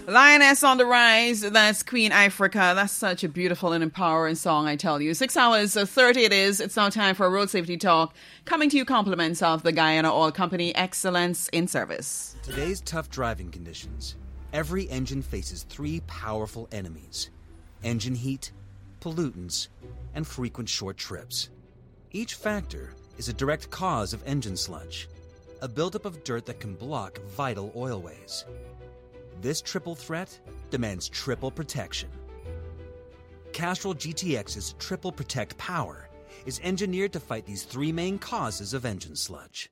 Lioness on the Rise, that's Queen Africa. That's such a beautiful and empowering song, I tell you. 6 hours, 30 it is. It's now time for a road safety talk. Coming to you compliments of the Guyana Oil Company, excellence in service. Today's tough driving conditions. Every engine faces 3 powerful enemies: engine heat, pollutants, and frequent short trips. Each factor is a direct cause of engine sludge, a buildup of dirt that can block vital oilways. This triple threat demands triple protection. Castrol GTX's Triple Protect Power is engineered to fight these 3 main causes of engine sludge.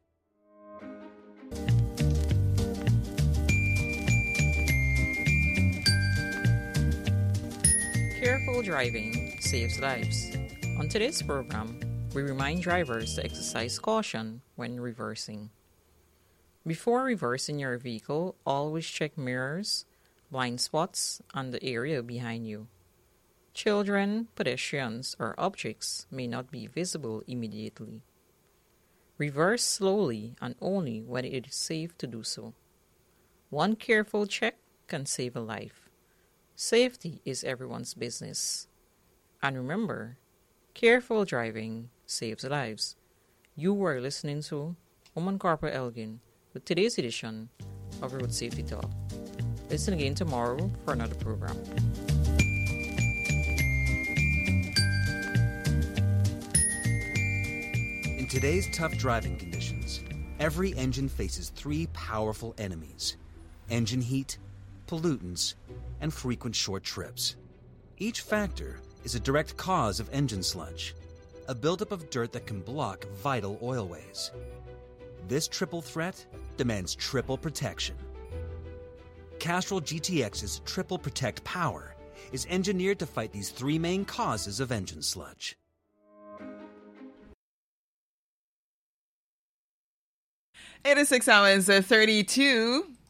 Careful driving saves lives. On today's program, we remind drivers to exercise caution when reversing. Before reversing your vehicle, always check mirrors, blind spots, and the area behind you. Children, pedestrians, or objects may not be visible immediately. Reverse slowly and only when it is safe to do so. One careful check can save a life. Safety is everyone's business. And remember, careful driving saves lives. You were listening to Oman Corporal Elgin with today's edition of Road Safety Talk. Listen again tomorrow for another program. In today's tough driving conditions, every engine faces 3 powerful enemies: engine heat, pollutants, and frequent short trips. Each factor is a direct cause of engine sludge, a buildup of dirt that can block vital oilways. This triple threat demands triple protection. Castrol GTX's Triple Protect Power is engineered to fight these 3 main causes of engine sludge. It is 6 hours, 32